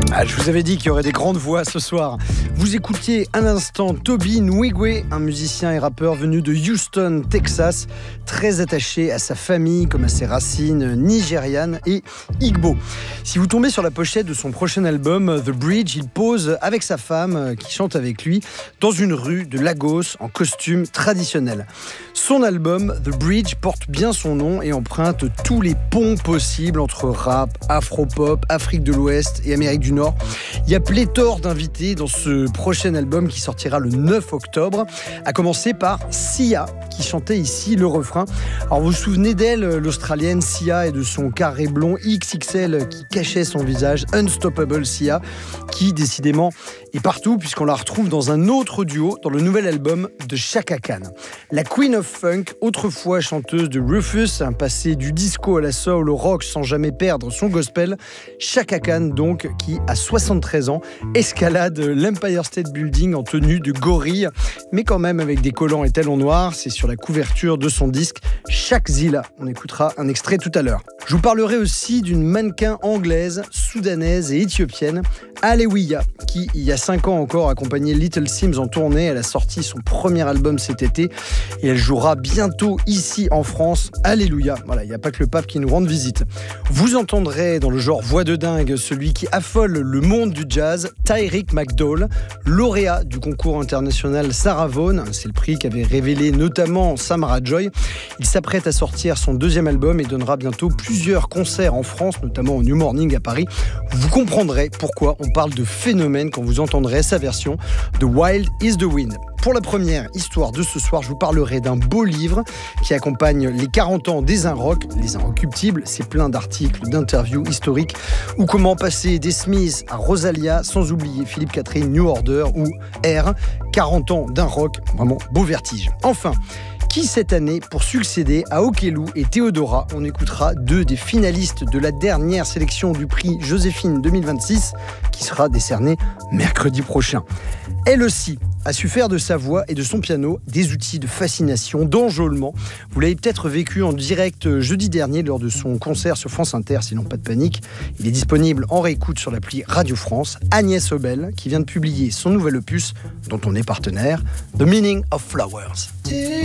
Ah, je vous avais dit qu'il y aurait des grandes voix ce soir. Vous écoutiez un instant Toby Nwigwe, un musicien et rappeur venu de Houston, Texas, très attaché à sa famille comme à ses racines nigérianes et igbo. Si vous tombez sur la pochette de son prochain album, The Bridge, il pose avec sa femme qui chante avec lui dans une rue de Lagos en costume traditionnel. Son album, The Bridge, porte bien son nom et emprunte tous les ponts possibles entre rap, afro-pop, Afrique de l'Ouest et Amérique du Nord. Il y a pléthore d'invités dans ce prochain album qui sortira le 9 octobre, à commencer par Sia, qui chantait ici le refrain. Alors vous vous souvenez d'elle, l'Australienne Sia, et de son carré blond XXL qui cachait son visage, Unstoppable Sia, qui décidément est partout puisqu'on la retrouve dans un autre duo dans le nouvel album de Chaka Khan. La Queen of Funk, autrefois chanteuse de Rufus, un passé du disco à la soul au rock sans jamais perdre son gospel. Chaka Khan donc, qui à 73 ans escalade l'Empire State Building en tenue de gorille, mais quand même avec des collants et talons noirs. C'est sur la couverture de son disque Shakzilla. On écoutera un extrait tout à l'heure. Je vous parlerai aussi d'une mannequin anglaise, soudanaise et éthiopienne, Alewiya, qui il y a 5 ans encore accompagnait Little Sims en tournée. Elle a sorti son premier album cet été et elle jouera bientôt ici en France. Alléluia. Voilà, il n'y a pas que le pape qui nous rende visite. Vous entendrez dans le genre voix de dingue celui qui affole le monde du jazz, Tyrick McDowell, lauréat du concours international Sarah Vaughan. C'est le prix qu'avait révélé notamment Samara Joy. Il s'apprête à sortir son deuxième album et donnera bientôt plusieurs concerts en France, notamment au New Morning à Paris. Vous comprendrez pourquoi on parle de phénomène quand vous entendrez sa version de Wild is the Wind. Pour la première histoire de ce soir, je vous parlerai d'un beau livre qui accompagne les 40 ans des Inrocks. Les Inrecuptibles, c'est plein d'articles, d'interviews historiques, ou comment passer des Smiths à Rosalia, sans oublier Philippe Catherine, New Order ou R. 40 ans d'un rock, vraiment beau vertige. Enfin, qui cette année pour succéder à Okello et Théodora? On écoutera 2 des finalistes de la dernière sélection du prix Joséphine 2026 qui sera décerné mercredi prochain. Elle aussi a su faire de sa voix et de son piano des outils de fascination, d'enjôlement. Vous l'avez peut-être vécu en direct jeudi dernier lors de son concert sur France Inter, sinon pas de panique. Il est disponible en réécoute sur l'appli Radio France. Agnès Obel, qui vient de publier son nouvel opus, dont on est partenaire, The Meaning of Flowers.